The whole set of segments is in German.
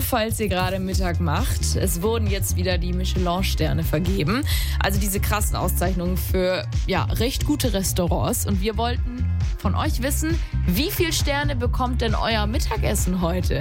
falls ihr gerade Mittag macht. Es wurden jetzt wieder die Michelin-Sterne vergeben. Also diese krassen Auszeichnungen für recht gute Restaurants. Und wir wollten von euch wissen, wie viele Sterne bekommt denn euer Mittagessen heute?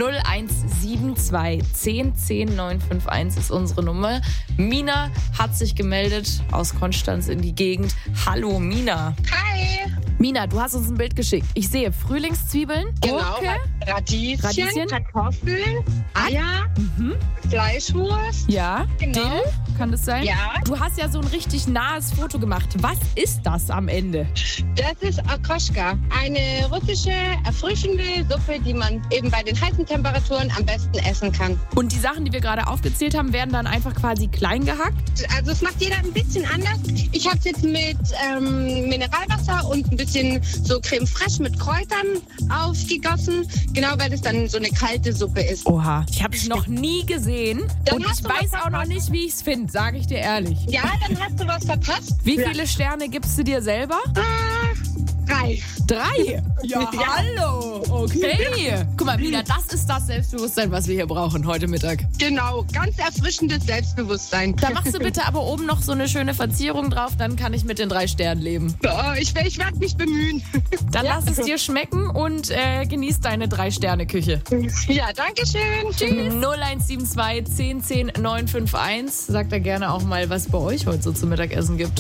0172 10 10 951 ist unsere Nummer. Mina hat sich gemeldet aus Konstanz in die Gegend. Hallo Mina. Hi. Mina, du hast uns ein Bild geschickt. Ich sehe Frühlingszwiebeln, Gurke, Radieschen, Kartoffeln, Eier, Fleischwurst. Ja, Genau. Dill, kann das sein? Ja. Du hast ja so ein richtig nahes Foto gemacht. Was ist das am Ende? Das ist Okroschka, eine russische, erfrischende Suppe, die man eben bei den heißen Temperaturen am besten essen kann. Und die Sachen, die wir gerade aufgezählt haben, werden dann einfach quasi klein gehackt? Also es macht jeder ein bisschen anders. Ich habe es jetzt mit Mineralwasser und ein bisschen so Creme fraiche mit Kräutern aufgegossen. Genau, weil es dann so eine kalte Suppe ist. Oha, ich habe es noch nie gesehen. Dann und hast ich du was weiß auch noch verpasst. nicht, wie ich es finde, sage ich dir ehrlich. Ja, dann hast du was verpasst. Wie viele Sterne gibst du dir selber? 3. 3? Ja, hallo. Okay. Guck mal, Mina, das ist das Selbstbewusstsein, was wir hier brauchen heute Mittag. Genau, ganz erfrischendes Selbstbewusstsein. Da machst du bitte aber oben noch so eine schöne Verzierung drauf, dann kann ich mit den 3 Sternen leben. Oh, ich werde mich bemühen. Dann lass es dir schmecken und genieß deine 3-Sterne-Küche. Ja, danke schön. Tschüss. 0172 10 10 951. Sagt da gerne auch mal, was bei euch heute so zum Mittagessen gibt.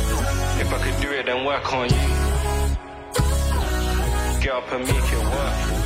If I could do it, then work on you. Get up and make it work.